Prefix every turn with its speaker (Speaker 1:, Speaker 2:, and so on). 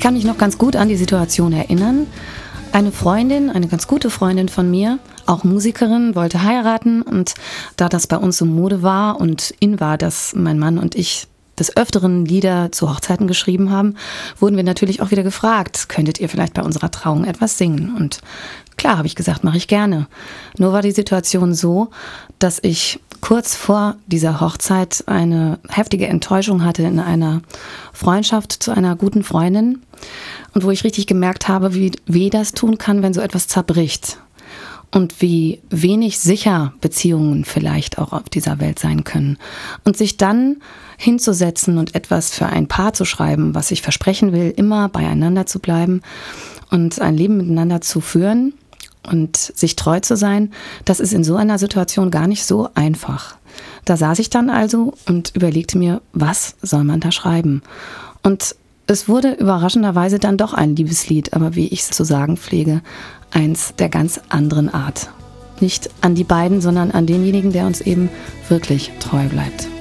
Speaker 1: kann mich noch ganz gut an die Situation erinnern. Eine Freundin, eine ganz gute Freundin von mir, auch Musikerin, wollte heiraten, und da das bei uns so Mode war und in war, dass mein Mann und ich des Öfteren Lieder zu Hochzeiten geschrieben haben, wurden wir natürlich auch wieder gefragt, könntet ihr vielleicht bei unserer Trauung etwas singen? Und klar, habe ich gesagt, mache ich gerne. Nur war die Situation so, dass ich kurz vor dieser Hochzeit eine heftige Enttäuschung hatte in einer Freundschaft zu einer guten Freundin, und wo ich richtig gemerkt habe, wie weh das tun kann, wenn so etwas zerbricht. Und wie wenig sicher Beziehungen vielleicht auch auf dieser Welt sein können. Und sich dann hinzusetzen und etwas für ein Paar zu schreiben, was ich versprechen will, immer beieinander zu bleiben und ein Leben miteinander zu führen und sich treu zu sein, das ist in so einer Situation gar nicht so einfach. Da saß ich dann also und überlegte mir, was soll man da schreiben? Und es wurde überraschenderweise dann doch ein Liebeslied, aber wie ich es zu sagen pflege, eins der ganz anderen Art. Nicht an die beiden, sondern an denjenigen, der uns eben wirklich treu bleibt.